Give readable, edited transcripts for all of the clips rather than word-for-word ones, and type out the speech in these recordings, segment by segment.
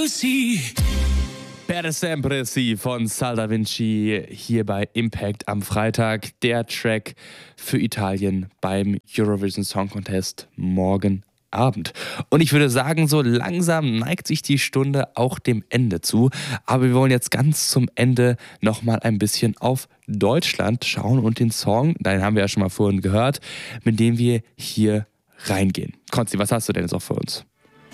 Per sempre si von Sal Da Vinci hier bei Impact am Freitag. Der Track für Italien beim Eurovision Song Contest morgen Abend. Und ich würde sagen, so langsam neigt sich die Stunde auch dem Ende zu. Aber wir wollen jetzt ganz zum Ende nochmal ein bisschen auf Deutschland schauen und den Song, den haben wir ja schon mal vorhin gehört, mit dem wir hier reingehen. Konsti, was hast du denn jetzt auch für uns?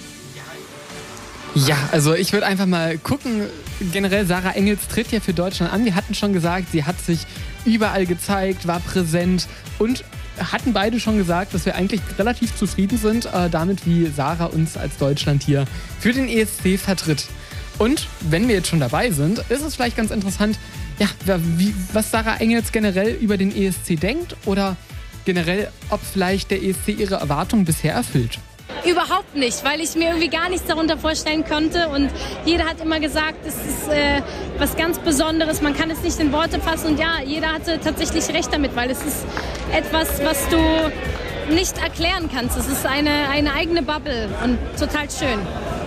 Ja, also ich würde einfach mal gucken, generell Sarah Engels tritt ja für Deutschland an. Wir hatten schon gesagt, sie hat sich überall gezeigt, war präsent und hatten beide schon gesagt, dass wir eigentlich relativ zufrieden sind damit, wie Sarah uns als Deutschland hier für den ESC vertritt. Und wenn wir jetzt schon dabei sind, ist es vielleicht ganz interessant, ja, was Sarah Engels generell über den ESC denkt oder generell, ob vielleicht der ESC ihre Erwartungen bisher erfüllt. Überhaupt nicht, weil ich mir irgendwie gar nichts darunter vorstellen konnte und jeder hat immer gesagt, es ist was ganz Besonderes, man kann es nicht in Worte fassen und ja, jeder hatte tatsächlich recht damit, weil es ist etwas, was du nicht erklären kannst. Es ist eine eigene Bubble und total schön.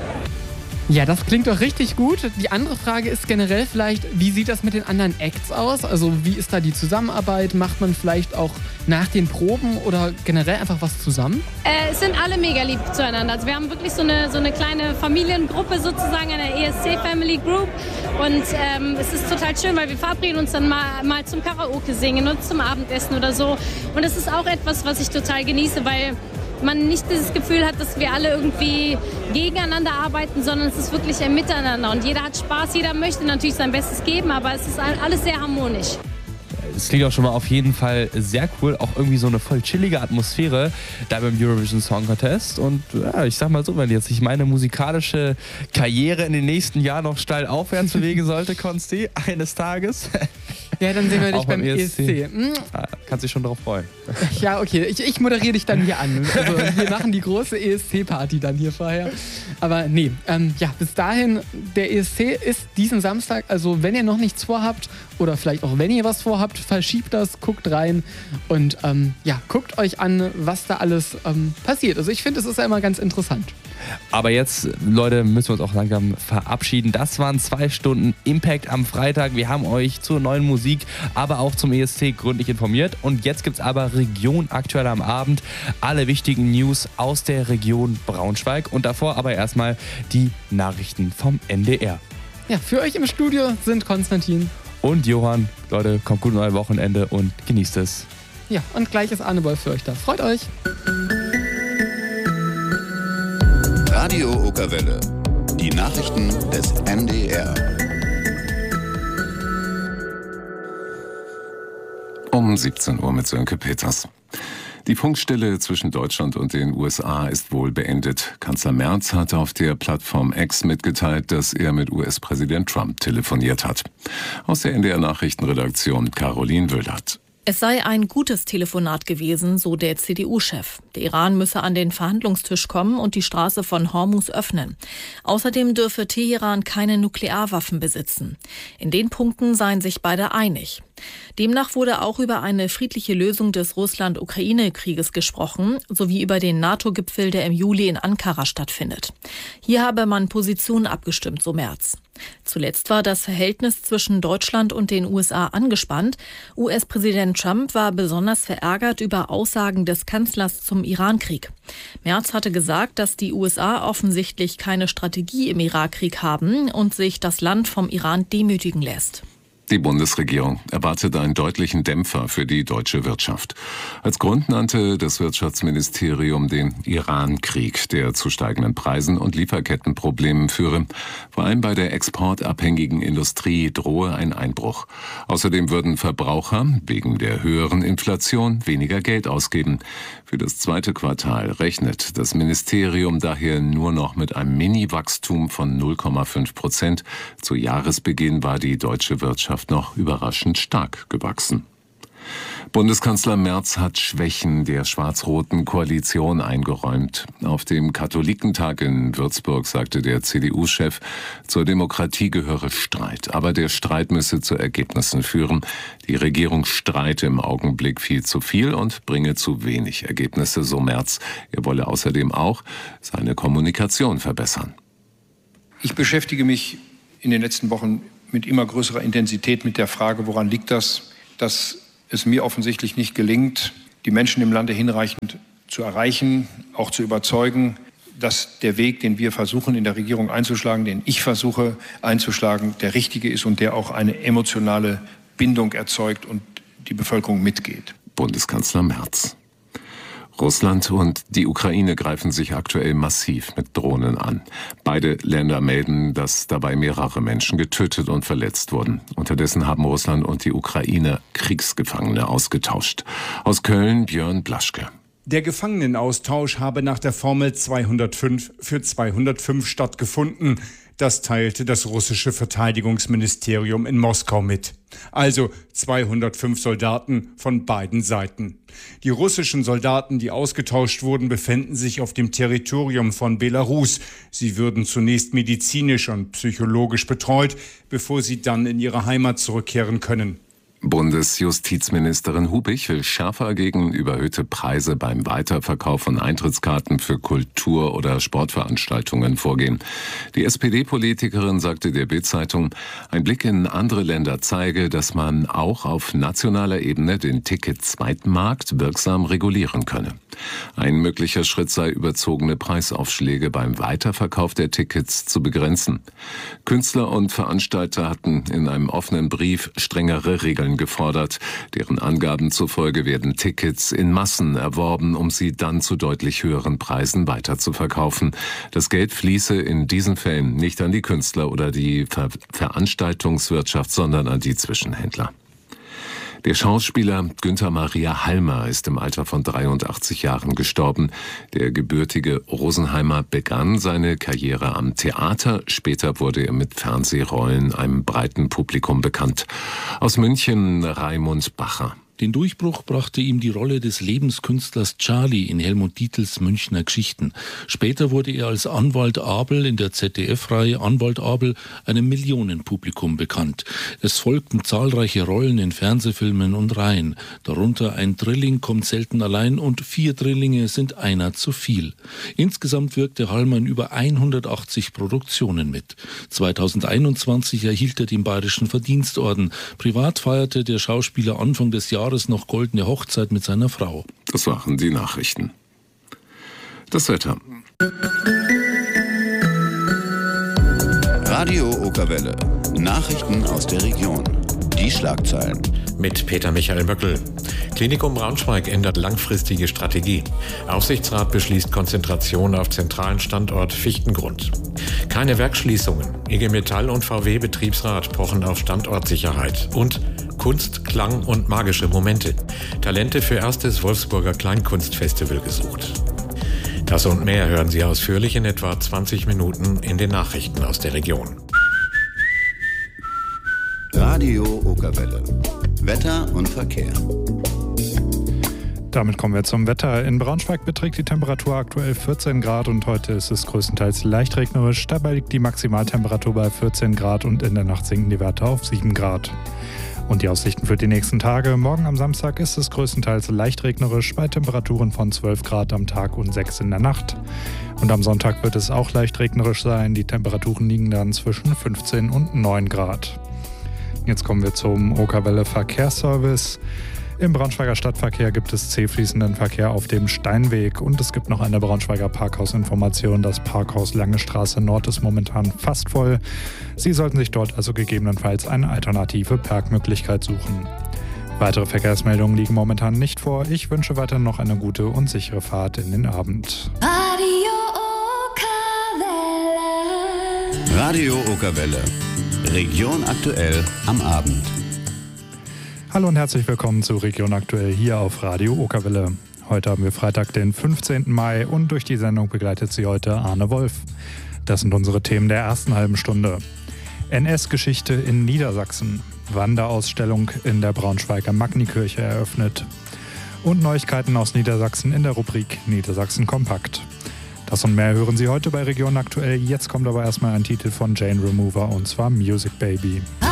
Ja, das klingt doch richtig gut. Die andere Frage ist generell vielleicht, wie sieht das mit den anderen Acts aus? Also wie ist da die Zusammenarbeit? Macht man vielleicht auch nach den Proben oder generell einfach was zusammen? Es sind alle mega lieb zueinander. Also wir haben wirklich so eine kleine Familiengruppe sozusagen, eine ESC Family Group. Und es ist total schön, weil wir verabreden uns dann mal zum Karaoke singen und zum Abendessen oder so. Und es ist auch etwas, was ich total genieße, weil man nicht dieses Gefühl hat, dass wir alle irgendwie gegeneinander arbeiten, sondern es ist wirklich ein Miteinander. Und jeder hat Spaß, jeder möchte natürlich sein Bestes geben, aber es ist alles sehr harmonisch. Es klingt auch schon mal auf jeden Fall sehr cool. Auch irgendwie so eine voll chillige Atmosphäre da beim Eurovision Song Contest. Und ja, ich sag mal so, wenn jetzt sich meine musikalische Karriere in den nächsten Jahren noch steil aufwärts bewegen sollte, Konsti, eines Tages. Ja, dann sehen wir dich beim ESC. Kannst dich schon drauf freuen. Ja, okay. Ich moderiere dich dann hier an. Also wir machen die große ESC-Party dann hier vorher. Aber nee, ja, bis dahin, der ESC ist diesen Samstag. Also wenn ihr noch nichts vorhabt oder vielleicht auch wenn ihr was vorhabt, verschiebt das, guckt rein und ja, guckt euch an, was da alles passiert. Also ich finde, es ist ja immer ganz interessant. Aber jetzt, Leute, müssen wir uns auch langsam verabschieden. Das waren 2 Stunden Impact am Freitag. Wir haben euch zur neuen Musik, aber auch zum ESC gründlich informiert. Und jetzt gibt es aber Region aktuell am Abend. Alle wichtigen News aus der Region Braunschweig. Und davor aber erstmal die Nachrichten vom NDR. Ja, für euch im Studio sind Konstantin und Johann. Leute, kommt gut in euer Wochenende und genießt es. Ja, und gleich ist Arne Wolf für euch da. Freut euch! Radio Okerwelle. Die Nachrichten des NDR. Um 17 Uhr mit Sönke Peters. Die Funkstille zwischen Deutschland und den USA ist wohl beendet. Kanzler Merz hat auf der Plattform X mitgeteilt, dass er mit US-Präsident Trump telefoniert hat. Aus der NDR-Nachrichtenredaktion Caroline Wöllert. Es sei ein gutes Telefonat gewesen, so der CDU-Chef. Der Iran müsse an den Verhandlungstisch kommen und die Straße von Hormuz öffnen. Außerdem dürfe Teheran keine Nuklearwaffen besitzen. In den Punkten seien sich beide einig. Demnach wurde auch über eine friedliche Lösung des Russland-Ukraine-Krieges gesprochen, sowie über den NATO-Gipfel, der im Juli in Ankara stattfindet. Hier habe man Positionen abgestimmt, so Merz. Zuletzt war das Verhältnis zwischen Deutschland und den USA angespannt. US-Präsident Trump war besonders verärgert über Aussagen des Kanzlers zum Irankrieg. Merz hatte gesagt, dass die USA offensichtlich keine Strategie im Irakkrieg haben und sich das Land vom Iran demütigen lässt. Die Bundesregierung erwartet einen deutlichen Dämpfer für die deutsche Wirtschaft. Als Grund nannte das Wirtschaftsministerium den Irankrieg, der zu steigenden Preisen und Lieferkettenproblemen führe. Vor allem bei der exportabhängigen Industrie drohe ein Einbruch. Außerdem würden Verbraucher wegen der höheren Inflation weniger Geld ausgeben. Für das zweite Quartal rechnet das Ministerium daher nur noch mit einem Mini-Wachstum von 0,5%. Zu Jahresbeginn war die deutsche Wirtschaft noch überraschend stark gewachsen. Bundeskanzler Merz hat Schwächen der schwarz-roten Koalition eingeräumt. Auf dem Katholikentag in Würzburg sagte der CDU-Chef, zur Demokratie gehöre Streit, aber der Streit müsse zu Ergebnissen führen. Die Regierung streite im Augenblick viel zu viel und bringe zu wenig Ergebnisse, so Merz. Er wolle außerdem auch seine Kommunikation verbessern. Ich beschäftige mich in den letzten Wochen mit immer größerer Intensität mit der Frage, woran liegt das, dass es mir offensichtlich nicht gelingt, die Menschen im Lande hinreichend zu erreichen, auch zu überzeugen, dass der Weg, den wir versuchen in der Regierung einzuschlagen, den ich versuche einzuschlagen, der richtige ist und der auch eine emotionale Bindung erzeugt und die Bevölkerung mitgeht. Bundeskanzler Merz. Russland und die Ukraine greifen sich aktuell massiv mit Drohnen an. Beide Länder melden, dass dabei mehrere Menschen getötet und verletzt wurden. Unterdessen haben Russland und die Ukraine Kriegsgefangene ausgetauscht. Aus Köln Björn Blaschke. Der Gefangenenaustausch habe nach der Formel 205 für 205 stattgefunden. Das teilte das russische Verteidigungsministerium in Moskau mit. Also 205 Soldaten von beiden Seiten. Die russischen Soldaten, die ausgetauscht wurden, befänden sich auf dem Territorium von Belarus. Sie würden zunächst medizinisch und psychologisch betreut, bevor sie dann in ihre Heimat zurückkehren können. Bundesjustizministerin Hubich will schärfer gegen überhöhte Preise beim Weiterverkauf von Eintrittskarten für Kultur- oder Sportveranstaltungen vorgehen. Die SPD-Politikerin sagte der Bild-Zeitung, ein Blick in andere Länder zeige, dass man auch auf nationaler Ebene den Ticket-Zweitmarkt wirksam regulieren könne. Ein möglicher Schritt sei, überzogene Preisaufschläge beim Weiterverkauf der Tickets zu begrenzen. Künstler und Veranstalter hatten in einem offenen Brief strengere Regeln gefordert. Deren Angaben zufolge werden Tickets in Massen erworben, um sie dann zu deutlich höheren Preisen weiterzuverkaufen. Das Geld fließe in diesen Fällen nicht an die Künstler oder die Veranstaltungswirtschaft, sondern an die Zwischenhändler. Der Schauspieler Günther Maria Halmer ist im Alter von 83 Jahren gestorben. Der gebürtige Rosenheimer begann seine Karriere am Theater. Später wurde er mit Fernsehrollen einem breiten Publikum bekannt. Aus München Raimund Bacher. Den Durchbruch brachte ihm die Rolle des Lebenskünstlers Charlie in Helmut Dietls Münchner Geschichten. Später wurde er als Anwalt Abel in der ZDF-Reihe Anwalt Abel einem Millionenpublikum bekannt. Es folgten zahlreiche Rollen in Fernsehfilmen und Reihen. Darunter Ein Drilling kommt selten allein und 4 Drillinge sind einer zu viel. Insgesamt wirkte Halmer in über 180 Produktionen mit. 2021 erhielt er den Bayerischen Verdienstorden. Privat feierte der Schauspieler Anfang des Jahres noch goldene Hochzeit mit seiner Frau. Das waren die Nachrichten. Das Wetter. Radio Okerwelle. Nachrichten aus der Region. Die Schlagzeilen. Mit Peter Michael Möckel. Klinikum Braunschweig ändert langfristige Strategie. Aufsichtsrat beschließt Konzentration auf zentralen Standort Fichtengrund. Keine Werksschließungen. IG Metall und VW-Betriebsrat pochen auf Standortsicherheit. Und Kunst, Klang und magische Momente. Talente für erstes Wolfsburger Kleinkunstfestival gesucht. Das und mehr hören Sie ausführlich in etwa 20 Minuten in den Nachrichten aus der Region. Radio Okerwelle. Wetter und Verkehr. Damit kommen wir zum Wetter. In Braunschweig beträgt die Temperatur aktuell 14 Grad und heute ist es größtenteils leicht regnerisch. Dabei liegt die Maximaltemperatur bei 14 Grad und in der Nacht sinken die Werte auf 7 Grad. Und die Aussichten für die nächsten Tage. Morgen am Samstag ist es größtenteils leicht regnerisch bei Temperaturen von 12 Grad am Tag und 6 in der Nacht. Und am Sonntag wird es auch leicht regnerisch sein. Die Temperaturen liegen dann zwischen 15 und 9 Grad. Jetzt kommen wir zum Okerwelle Verkehrsservice. Im Braunschweiger Stadtverkehr gibt es zähfließenden Verkehr auf dem Steinweg und es gibt noch eine Braunschweiger Parkhausinformation. Das Parkhaus Lange Straße Nord ist momentan fast voll. Sie sollten sich dort also gegebenenfalls eine alternative Parkmöglichkeit suchen. Weitere Verkehrsmeldungen liegen momentan nicht vor. Ich wünsche weiterhin noch eine gute und sichere Fahrt in den Abend. Radio Okerwelle. Region aktuell am Abend. Hallo und herzlich willkommen zu Region Aktuell hier auf Radio Okerwelle. Heute haben wir Freitag, den 15. Mai und durch die Sendung begleitet Sie heute Arne Wolf. Das sind unsere Themen der ersten halben Stunde. NS-Geschichte in Niedersachsen, Wanderausstellung in der Braunschweiger Magnikirche eröffnet und Neuigkeiten aus Niedersachsen in der Rubrik Niedersachsen Kompakt. Das und mehr hören Sie heute bei Region Aktuell. Jetzt kommt aber erstmal ein Titel von Jane Remover und zwar Music Baby.